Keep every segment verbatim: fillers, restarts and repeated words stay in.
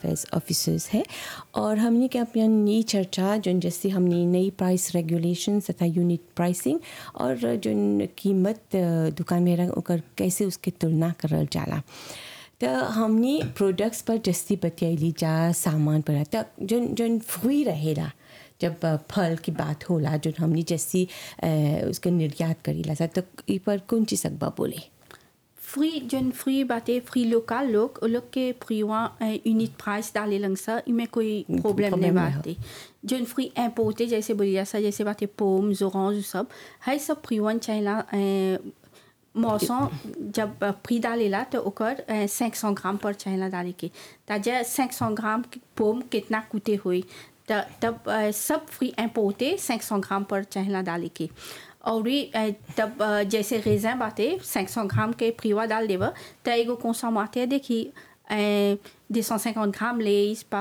affairs officers है और हमने क्या अपनी नई चर्चा जो जैसे हमने नई प्राइस रेगुलेशंस तथा यूनिट प्राइसिंग और जो कीमत दुकान में रंग ओकर कैसे उसके तुलना करल जाला तो हमने प्रोडक्ट्स पर जस्ती बतियाली जा सामान पर तो जो जो फ्री रहेला जब फल की बात होला जो हमने जैसी उसके निर्यात करीला सा तो ई पर कौन चीज़ सकबा बोले फ्री जन फ्री बातें फ्री लोकल लोग वो लोग के फ्री वहाँ यूनिट प्राइस डाले लंग सा इनमें कोई प्रॉब्लम नहीं बातें जन फ्री इम्पोर्टे जैसे बोलिया सा जैसे बातें पोम जोरांज सब है सब फ्री वन चाइना मौसम जब फ्री डालेला तो ओकर cinq cents ग्राम पर चाइना डाले के ताजा cinq cents ग्राम पोम कितना कुटे हुई तब सब फ्री इम्पोर्टे cinq cents ग्राम पर चाइना डाले के और तब जैसे रेज़न बातें cinq cents ग्राम के फ्रीवा डाल देवा तो एगो कंसोमेटर देखी deux cent cinquante ग्राम ले इस पा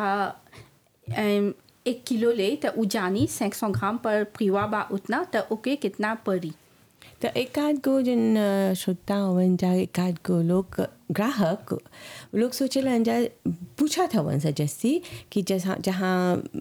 एक किलो ले तो उजानी cinq cents ग्राम पर फ्रीवा बा उतना तो ओके कितना पड़ी तो एक आध गो जन श्रोता हवन जा एक आध गो लोग ग्राहक लोग सोचेला जा पूछा था वन सा जैसी कि जहाँ जहाँ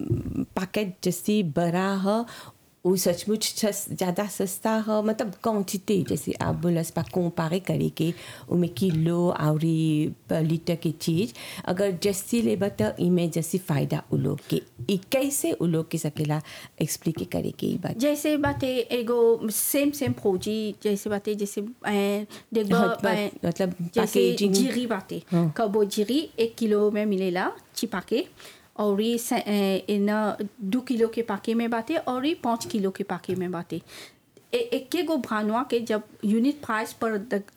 पैकेट जैसी बड़ा है वो सचमुच ज़्यादा सस्ता है मतलब क्वांटिटी जैसे आप बोला पा कंपेयर करे के उमें किलो और लीटर की चीज़ अगर जैसी लेबा तो इमें जैसी फ़ायदा उ लोग के ई कैसे उ लोग के सकेला एक्सप्लिक करे के ई बात जैसे बातें एगो सेम सेम फौजी जैसे बातें जैसे देखो मतलब जैसे जीरी बातें कबो जीरी एक किलो में मिलेला चिपा के और ये इन दो किलो के पाके में बातें और ये पाँच किलो के पाके में बातें एक के गो भानुआ के जब यूनिट प्राइस पर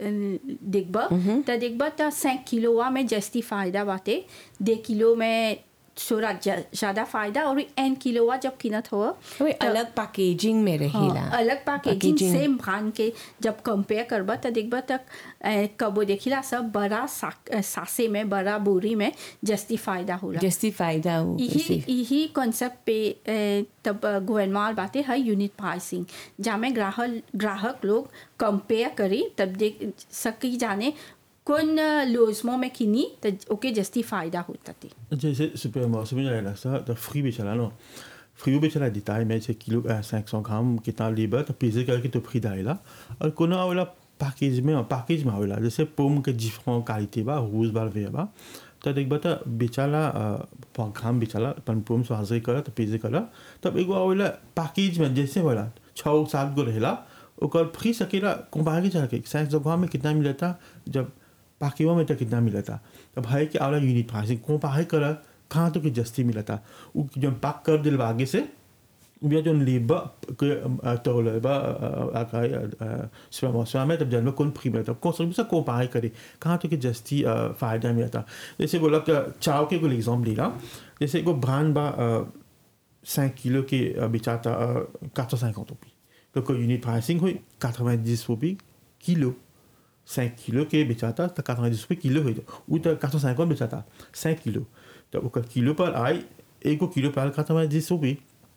देखबा तो देखबा तो cinq किलोवा में जस्ती फ़ायदा बातें दो किलो में थोड़ा ज़्यादा फ़ायदा और n किलोवा जब कीमत हो अलग पैकेजिंग में रहेला हाँ, अलग पैकेजिंग सेम ब्रांड के जब कंपेयर करबा तो देखबा तक कबो देखिला सब बड़ा सा, सासे में बड़ा बोरी में जस्ती फ़ायदा होला जस्ती फ़ायदा हो यही यही कॉन्सेप्ट पे तब गवर्नमेंट बातें है यूनिट प्राइसिंग जहाँ में ग्राहक ग्राहक लोग कंपेयर करी तब देख सकी जाने कौन लोजमों में किनी तो ओके जस्ती फ़ायदा होता थी जैसे सुपर मार्केट में जाएगा सा तो फ्री भी चला नो फ्री भी चला देता है मैं से किलो cinq cents ग्राम कितना लेबर तो पिज़्ज़ा करके तो फ्री डालेला और कोना वाला पैकेज में पैकेज में वाला जैसे पोम के डिफरेंट क्वालिटी बा रोज बार वे बा तो देख बता बेचाला ग्राम बेचाला पन पोम से हाजिर करा तो पिज़्ज़ा करा तब एक वाला पैकेज में जैसे वाला छः सात गो रहेला ओकर फ्री सकेला कंपेयर के चला के cinq cents ग्राम में कितना मिला था जब पाकिवा में तो कितना मिला था तब भाई कि आला यूनिट प्राइसिंग को पाहे करा कहाँ तो कि जस्ती मिला था वो जब पाक कर दिल आगे से बिया जो लेबा के तो लेबा आकाय सुपरमार्केट में तब जब कौन फ्री मिला था कौन सब से को पाहे करे कहाँ तो कि जस्ती फायदा मिला था जैसे बोला कि चाव के को एग्जांपल लेला जैसे को ब्रांड बा cinq किलो के बेचाता quatre cent cinquante रुपये तो कोई यूनिट प्राइसिंग हुई quatre-vingt-dix रुपये किलो cinq kilos के बेचाता तो quatre-vingt-dix रुपये किलो हो वो तो quatre cent cinquante बेचाता cinq किलो तब वो किलो पर आई एक किलो पर quatre-vingt-dix रुपये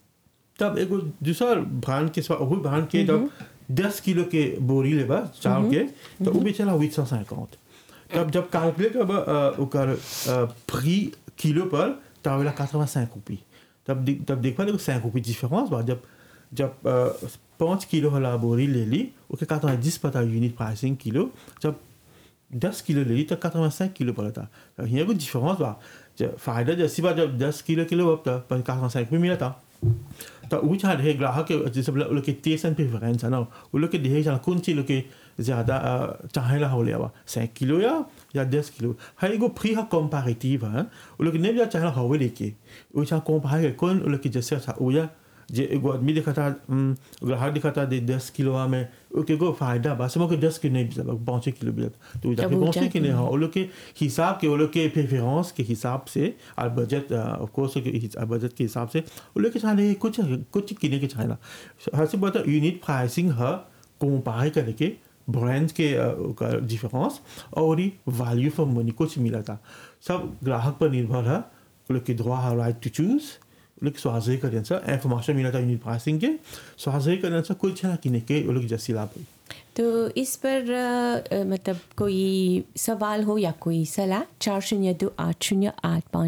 तब एक दूसरा ब्रांड के वही ब्रांड के जब दस किलो के बोरी लेबा चावल के तो वो बेचला huit cent cinquante तब जब कैलकुलेट अब ओकर फ्री किलो पर तब वाला quatre-vingt-cinq रुपये तब तब देख पा cinq रुपये डिफरेंस बा जब जब पाँच किलो वाला बोरी ले ली उसके quatre-vingt-dix पता यूनिट प्राइसिंग किलो जब दस किलो ले ली तो quatre-vingt-cinq किलो पड़ा था यहाँ को डिफरेंस बा जब फ़ायदा जैसी बात जब दस किलो किलो अब तक पर quatre-vingt-cinq में मिला था तो वो चाह रहे ग्राहक के जैसे बोला लोग के टेस्ट एंड प्रेफरेंस है ना वो लोग के देखे चला कौन सी लोग के ज़्यादा चाहेला हो ले आवा cinq किलो या या दस किलो है एगो फ्री है कंपैरेटिव है वो लोग नहीं भी चाहेला हवे लेके वो चाह कंपेयर कौन लोग के जैसे अच्छा वो या जे एगो आदमी देखा था ग्राहक दिखा था दे दस किलो में ओके गो फायदा बस वो के दस के नहीं बिजा पाँच किलो बिजा तो जाके पाँच के नहीं हाँ वो लोग के हिसाब के वो लोग के प्रेफरेंस के हिसाब से और बजट ऑफ कोर्स के बजट के हिसाब से वो लोग के चाहे कुछ कुछ किने के चाहेला हर से बता यूनिट प्राइसिंग है कंपेयर करके ब्रांड्स के डिफरेंस और वैल्यू फॉर मनी कुछ मिला था सब ग्राहक पर निर्भर है वो लोग के droit है राइट टू चूज लोग स्वास्थ्य करने से इंफॉर्मेशन मिला था यूनिट प्राइसिंग के स्वास्थ्य करने से कुछ है कि नहीं के वो लोग जैसी लाभ तो इस पर आ, मतलब कोई सवाल हो या कोई सलाह चार शून्य दो आठ शून्य आठ पाँच